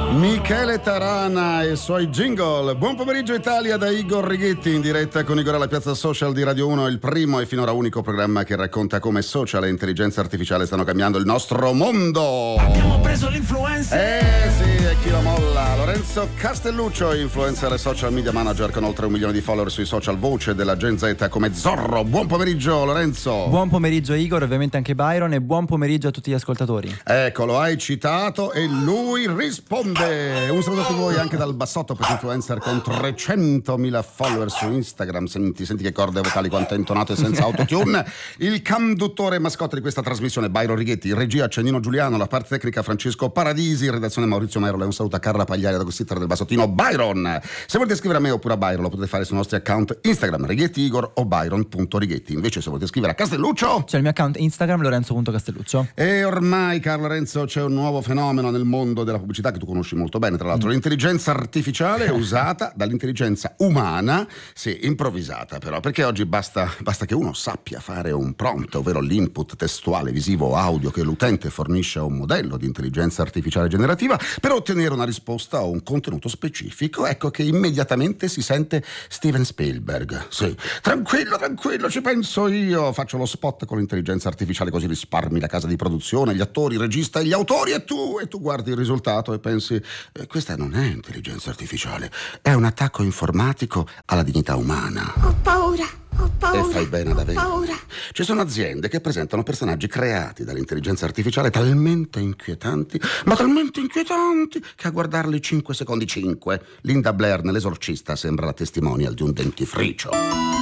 Michele Tarana e i suoi jingle. Buon pomeriggio Italia da Igor Righetti, in diretta con Igor alla Piazza Social di Radio 1, il primo e finora unico programma che racconta come social e intelligenza artificiale stanno cambiando il nostro mondo. Abbiamo preso l'influencer. Sì, e chi lo molla? Lorenzo Castelluccio, influencer e social media manager con oltre 1 milione di follower sui social, voce della Gen Z come Zorro. Buon pomeriggio Lorenzo. Buon pomeriggio Igor, ovviamente anche Byron, e buon pomeriggio a tutti gli ascoltatori. Eccolo, hai citato e lui risponde. Un saluto a tutti voi anche dal bassotto per influencer con 300.000 follower su Instagram. Senti che corde vocali quanto è intonato e senza autotune. Il conduttore mascotte di questa trasmissione Byron Righetti, regia Cennino Giuliano, la parte tecnica Francesco Paradisi, redazione Maurizio Merola. Un saluto a Carla Pagliari da Gossitter del Bassottino Byron. Se volete scrivere a me oppure a Byron lo potete fare sui nostri account Instagram Righetti Igor o Byron.Righetti. Invece se volete scrivere a Castelluccio c'è il mio account Instagram Lorenzo.Castelluccio. E ormai Carlo Lorenzo c'è un nuovo fenomeno nel mondo della pubblicità che tu conosci molto bene, tra l'altro, l'intelligenza artificiale usata dall'intelligenza umana, sì, improvvisata però, perché oggi basta che uno sappia fare un prompt, ovvero l'input testuale, visivo o audio che l'utente fornisce a un modello di intelligenza artificiale generativa per ottenere una risposta o un contenuto specifico. Ecco che immediatamente si sente Steven Spielberg. Sì, tranquillo, ci penso io, faccio lo spot con l'intelligenza artificiale così risparmi la casa di produzione, gli attori, il regista e gli autori e tu guardi il risultato e pensi questa non è intelligenza artificiale, è un attacco informatico alla dignità umana. Ho paura. E fai bene ad avere. Paura. Ci sono aziende che presentano personaggi creati dall'intelligenza artificiale talmente inquietanti, ma talmente inquietanti, che a guardarli 5 secondi 5, Linda Blair nell'Esorcista sembra la testimonial di un dentifricio.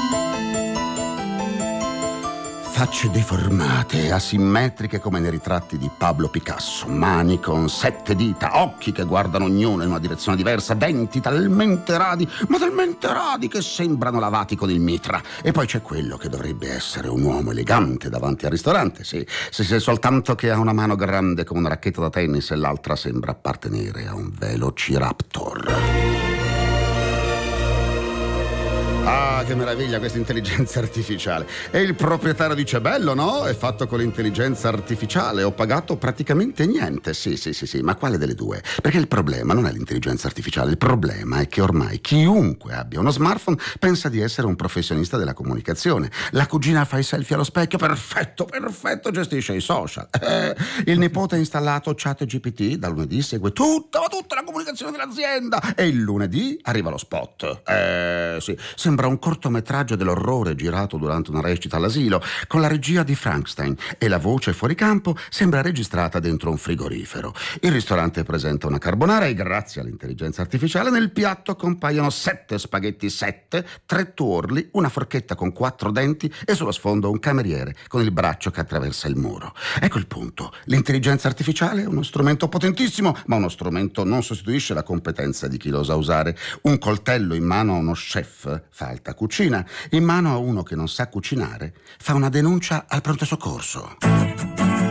Facce deformate e asimmetriche come nei ritratti di Pablo Picasso, mani con 7 dita, occhi che guardano ognuno in una direzione diversa, denti talmente radi, ma talmente radi che sembrano lavati con il mitra. E poi c'è quello che dovrebbe essere un uomo elegante davanti al ristorante, sì, soltanto che ha una mano grande come una racchetta da tennis e l'altra sembra appartenere a un velociraptor. Ah, che meraviglia questa intelligenza artificiale. E il proprietario dice: bello, no? È fatto con l'intelligenza artificiale, ho pagato praticamente niente. Sì, ma quale delle due? Perché il problema non è l'intelligenza artificiale, il problema è che ormai chiunque abbia uno smartphone pensa di essere un professionista della comunicazione. La cugina fa i selfie allo specchio, perfetto, gestisce i social. Il nipote ha installato ChatGPT, da lunedì segue tutta la comunicazione dell'azienda e il lunedì arriva lo spot. Sì, sembra un cortometraggio dell'orrore girato durante una recita all'asilo, con la regia di Frankenstein, e la voce fuori campo sembra registrata dentro un frigorifero. Il ristorante presenta una carbonara e grazie all'intelligenza artificiale nel piatto compaiono 7 spaghetti 7, 3 tuorli, una forchetta con 4 denti e sullo sfondo un cameriere con il braccio che attraversa il muro. Ecco il punto: l'intelligenza artificiale è uno strumento potentissimo, ma uno strumento non sostituisce la competenza di chi lo sa usare. Un coltello in mano a uno chef fa alta cucina, in mano a uno che non sa cucinare fa una denuncia al pronto soccorso.